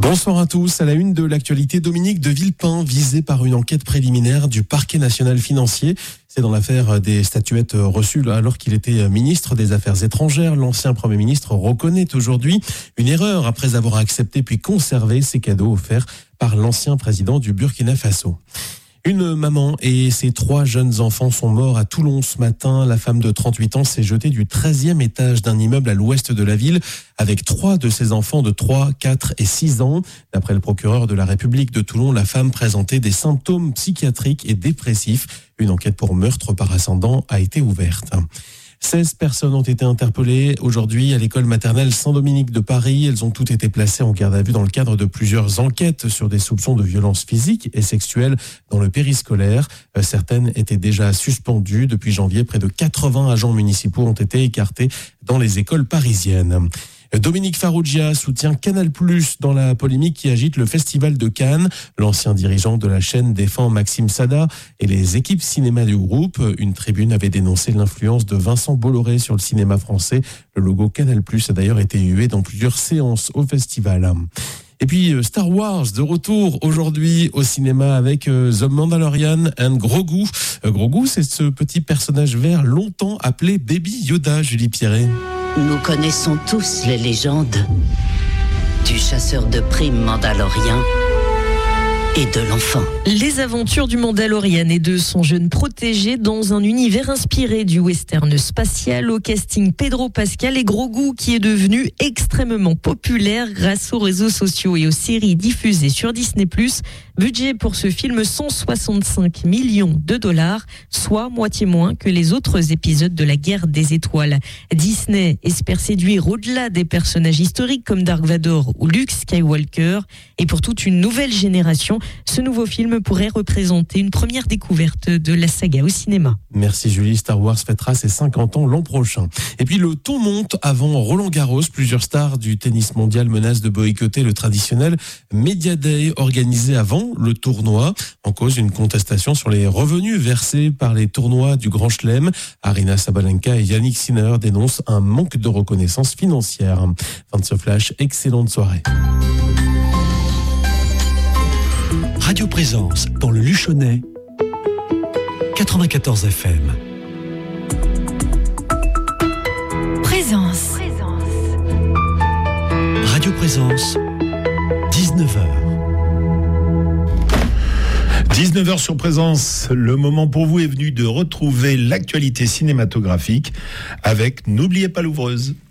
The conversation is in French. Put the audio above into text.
Bonsoir à tous. À la une de l'actualité, Dominique de Villepin, visé par une enquête préliminaire du parquet national financier. C'est dans l'affaire des statuettes reçues alors qu'il était ministre des Affaires étrangères. L'ancien Premier ministre reconnaît aujourd'hui une erreur après avoir accepté puis conservé ses cadeaux offerts par l'ancien président du Burkina Faso. Une maman et ses 3 jeunes enfants sont morts à Toulon ce matin. La femme de 38 ans s'est jetée du 13e étage d'un immeuble à l'ouest de la ville avec 3 de ses enfants de 3, 4 et 6 ans. D'après le procureur de la République de Toulon, la femme présentait des symptômes psychiatriques et dépressifs. Une enquête pour meurtre par ascendant a été ouverte. 16 personnes ont été interpellées aujourd'hui à l'école maternelle Saint-Dominique de Paris. Elles ont toutes été placées en garde à vue dans le cadre de plusieurs enquêtes sur des soupçons de violences physiques et sexuelles dans le périscolaire. Certaines étaient déjà suspendues. Depuis janvier, près de 80 agents municipaux ont été écartés dans les écoles parisiennes. Dominique Farrugia soutient Canal+ dans la polémique qui agite le Festival de Cannes. L'ancien dirigeant de la chaîne défend Maxime Sada et les équipes cinéma du groupe. Une tribune avait dénoncé l'influence de Vincent Bolloré sur le cinéma français. Le logo Canal+ a d'ailleurs été hué dans plusieurs séances au festival. Et puis Star Wars de retour aujourd'hui au cinéma avec The Mandalorian and Grogu. Grogu, c'est ce petit personnage vert longtemps appelé Baby Yoda, Julie Pierret. Nous connaissons tous les légendes du chasseur de primes mandalorien et de l'enfant. Les aventures du Mandalorian et de son jeune protégé dans un univers inspiré du western spatial. Au casting, Pedro Pascal et Grogu, qui est devenu extrêmement populaire grâce aux réseaux sociaux et aux séries diffusées sur Disney+. Budget pour ce film, $165 millions, soit moitié moins que les autres épisodes de la Guerre des Étoiles. Disney espère séduire au-delà des personnages historiques comme Dark Vador ou Luke Skywalker. Et pour toute une nouvelle génération, ce nouveau film pourrait représenter une première découverte de la saga au cinéma. Merci Julie. Star Wars fêtera ses 50 ans l'an prochain. Et puis le ton monte avant Roland-Garros. Plusieurs stars du tennis mondial menacent de boycotter le traditionnel Media Day organisé avant le tournoi. En cause, une contestation sur les revenus versés par les tournois du Grand Chelem. Aryna Sabalenka et Yannick Sinner dénoncent un manque de reconnaissance financière. Fin de ce flash. Excellente soirée. Radio Présence dans le Luchonnais, 94 FM. Présence. Radio Présence, 19h. 19h sur Présence, le moment pour vous est venu de retrouver l'actualité cinématographique avec N'oubliez pas l'ouvreuse.